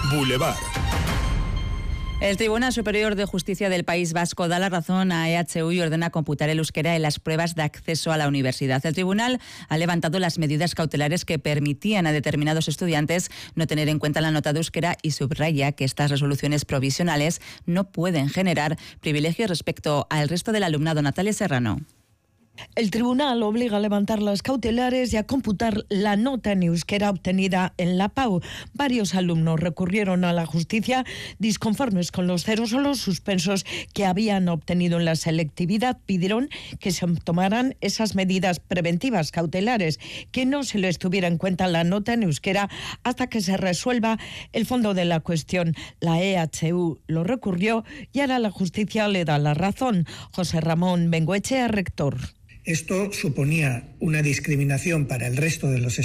Boulevard. El Tribunal Superior de Justicia del País Vasco da la razón a EHU y ordena computar el euskera en las pruebas de acceso a la universidad. El tribunal ha levantado las medidas cautelares que permitían a determinados estudiantes no tener en cuenta la nota de euskera y subraya que estas resoluciones provisionales no pueden generar privilegios respecto al resto del alumnado. Natalia Serrano. El tribunal obliga a levantar las cautelares y a computar la nota en euskera obtenida en la PAU. Varios alumnos recurrieron a la justicia disconformes con los ceros o los suspensos que habían obtenido en la selectividad. Pidieron que se tomaran esas medidas preventivas cautelares, que no se les tuviera en cuenta la nota en euskera hasta que se resuelva el fondo de la cuestión. La EHU lo recurrió y ahora la justicia le da la razón. José Ramón Bengoechea, rector. Esto suponía una discriminación para el resto de los